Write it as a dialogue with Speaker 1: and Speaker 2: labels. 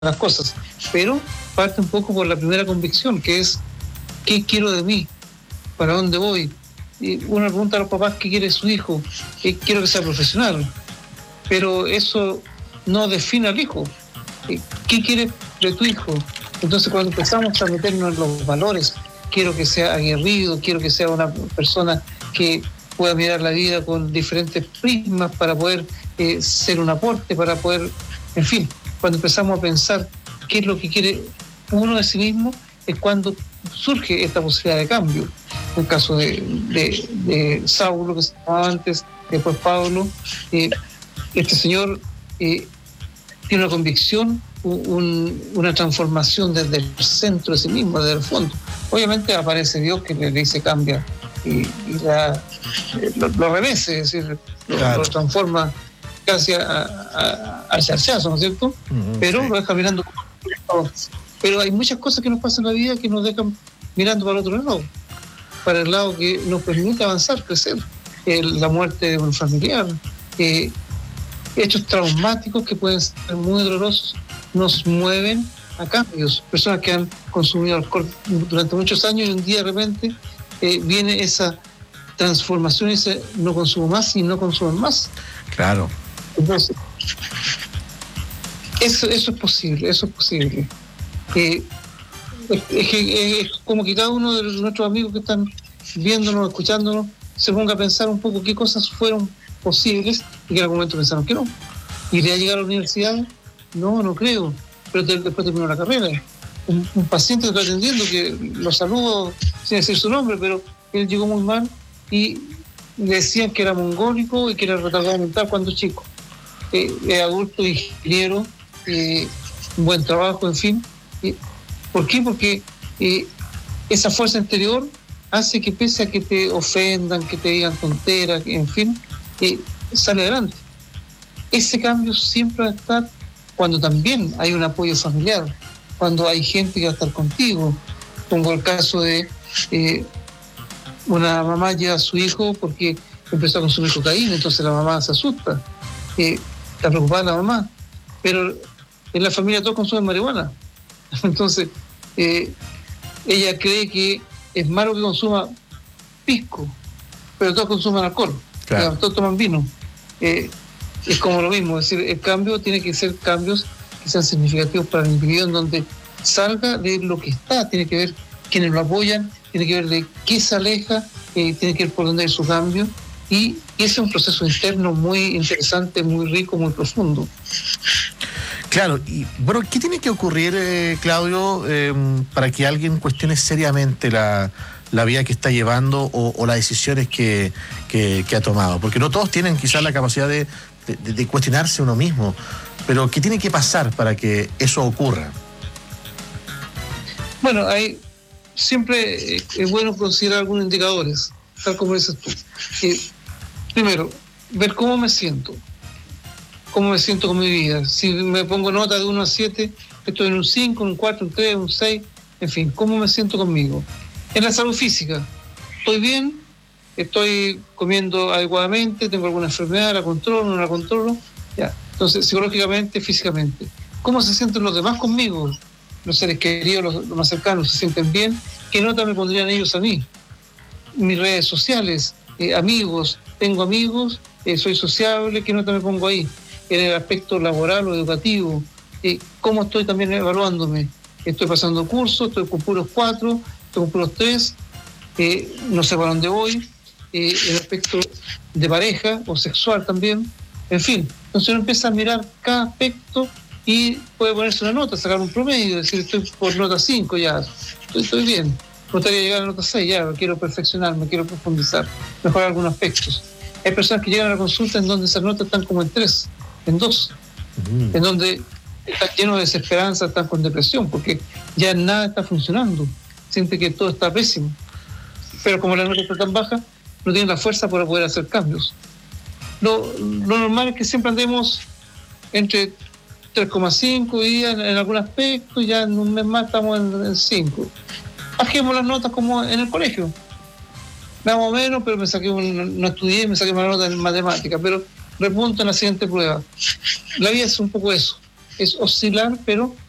Speaker 1: las cosas, pero parte un poco por la primera convicción, que es ¿qué quiero de mí? ¿Para dónde voy? Y uno pregunta a los papás qué quiere su hijo, quiero que sea profesional, pero eso no define al hijo. ¿Qué quieres de tu hijo? Entonces, cuando empezamos a meternos en los valores, quiero que sea aguerrido, quiero que sea una persona que pueda mirar la vida con diferentes prismas para poder ser un aporte, para poder, en fin, cuando empezamos a pensar qué es lo que quiere uno de sí mismo, es cuando surge esta posibilidad de cambio. En el caso de Saulo, que se llamaba antes, después Pablo, este señor tiene una convicción, una transformación desde el centro de sí mismo, desde el fondo. Obviamente aparece Dios que le dice cambia y lo remece, es decir, lo transforma casi hacia el chazo, ¿no es cierto? Pero lo deja mirando. Pero hay muchas cosas que nos pasan en la vida que nos dejan mirando para el otro lado, para el lado que nos permite avanzar, crecer. La muerte de un familiar, hechos traumáticos que pueden ser muy dolorosos, nos mueven a cambios. Personas que han consumido alcohol durante muchos años y un día de repente viene esa transformación, ese no consumo más y no consumen más.
Speaker 2: Claro.
Speaker 1: Entonces, eso es posible, es como que cada uno de nuestros amigos que están viéndonos, escuchándonos, se ponga a pensar un poco qué cosas fueron posibles y que en algún momento pensaron que no. ¿Iré a llegar a la universidad? No creo, pero después terminó la carrera. Un paciente que estoy atendiendo, que lo saludo sin decir su nombre, pero él llegó muy mal y le decían que era mongólico y que era retardado mental cuando chico. Adulto, ingeniero, un buen trabajo, en fin. ¿Por qué? Porque esa fuerza interior hace que pese a que te ofendan, que te digan tonteras, en fin, sale adelante. Ese cambio siempre va a estar cuando también hay un apoyo familiar, cuando hay gente que va a estar contigo. Pongo el caso de una mamá lleva a su hijo porque empezó a consumir cocaína, entonces la mamá se asusta, está preocupada la mamá, pero en la familia todos consumen marihuana. Entonces, ella cree que es malo que consuma pisco, pero todos consumen alcohol, claro. Todos toman vino. Es como lo mismo, es decir, el cambio tiene que ser cambios que sean significativos para el individuo, en donde salga de lo que está, tiene que ver quiénes lo apoyan, tiene que ver de qué se aleja, tiene que ver por dónde es su cambio, y ese es un proceso interno muy interesante, muy rico, muy profundo.
Speaker 2: Claro, y bueno, ¿qué tiene que ocurrir, Claudio, para que alguien cuestione seriamente la vida que está llevando o las decisiones que ha tomado? Porque no todos tienen quizás la capacidad de cuestionarse uno mismo, pero ¿qué tiene que pasar para que eso ocurra?
Speaker 1: Bueno, siempre es bueno considerar algunos indicadores, tal como dices tú. Primero, ver cómo me siento con mi vida. Si me pongo nota de 1 a 7, estoy en un 5, un 4, un 3, un 6, en fin, cómo me siento conmigo. En la salud física, ¿estoy bien? ¿Estoy comiendo adecuadamente? ¿Tengo alguna enfermedad? ¿La controlo? ¿No la controlo? Ya. Entonces, psicológicamente, físicamente. ¿Cómo se sienten los demás conmigo? Los seres queridos, los más cercanos, ¿se sienten bien? ¿Qué nota me pondrían ellos a mí? Mis redes sociales, amigos, tengo amigos, soy sociable, ¿qué nota me pongo ahí? En el aspecto laboral o educativo, ¿cómo estoy también evaluándome? ¿Estoy pasando cursos? ¿Estoy con puros 4? ¿Estoy con puros 3? No sé para dónde voy. El aspecto de pareja o sexual también. En fin, entonces uno empieza a mirar cada aspecto y puede ponerse una nota, sacar un promedio, decir, estoy por nota 5 ya, estoy bien. Me gustaría llegar a nota 6 ya, quiero perfeccionarme, quiero profundizar, mejorar algunos aspectos. Hay personas que llegan a la consulta en donde esas notas están como en 3, en 2, en donde están llenos de desesperanza, están con depresión, porque ya nada está funcionando, siente que todo está pésimo. Pero como la nota está tan baja, no tienen la fuerza para poder hacer cambios. Lo normal es que siempre andemos entre 3,5 y en algún aspecto, ya en un mes más estamos en 5. Bajemos las notas como en el colegio. Más o menos, pero no estudié, me saqué una nota en matemática, pero repunto en la siguiente prueba. La vida es un poco eso, es oscilar, pero